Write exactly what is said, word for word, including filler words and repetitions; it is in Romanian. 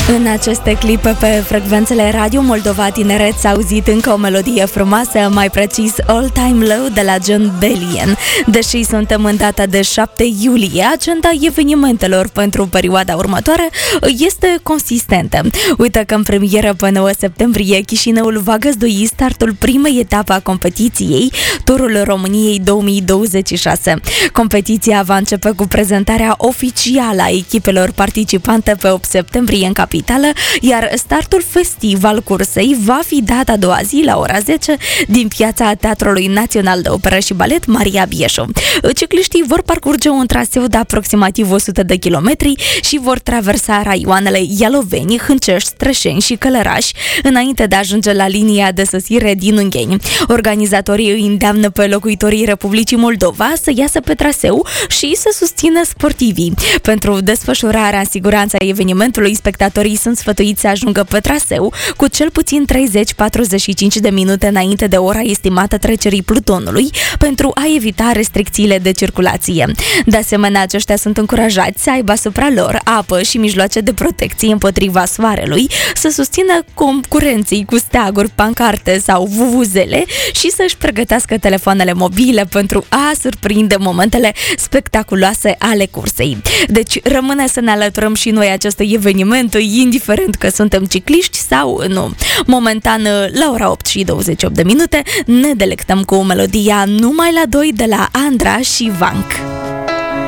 În aceste clipe pe frecvențele Radio Moldova Tineret s-a auzit încă o melodie frumoasă, mai precis All Time Low de la John Bellion. Deși suntem în data de șapte iulie, agenda evenimentelor pentru perioada următoare este consistentă. Uite că în premieră pe nouă septembrie Chișinăul va găzdui startul primei etape a competiției, Turul României două mii douăzeci și șase. Competiția va începe cu prezentarea oficială a echipelor participante pe opt septembrie în capitală, iar startul festiv al cursei va fi data a doua zi la ora zece din piața Teatrului Național de Operă și Balet Maria Bieșu. Cicliștii vor parcurge un traseu de aproximativ o sută de kilometri și vor traversa raioanele Ialoveni, Hâncești, Strășeni și Călăraș înainte de a ajunge la linia de sosire din Ungheni. Organizatorii îi îndeamnă pe locuitorii Republicii Moldova să iasă pe traseu și să susțină sportivii. Pentru desfășurarea în siguranță a evenimentului, spectatorii sunt sfătuiți să ajungă pe traseu cu cel puțin treizeci patruzeci și cinci de minute înainte de ora estimată trecerii plutonului pentru a evita restricțiile de circulație. De asemenea, aceștia sunt încurajați să aibă asupra lor apă și mijloace de protecție împotriva soarelui, să susțină concurenții cu steaguri, pancarte sau vuvuzele și să-și pregătească telefoanele mobile pentru a surprinde momentele spectaculoase ale cursei. Deci rămâne să ne alăturăm și noi acestui eveniment, indiferent că suntem cicliști sau nu. Momentan, la ora opt și douăzeci și opt de minute, ne delectăm cu melodia Numai la doi de la Andra și Vank.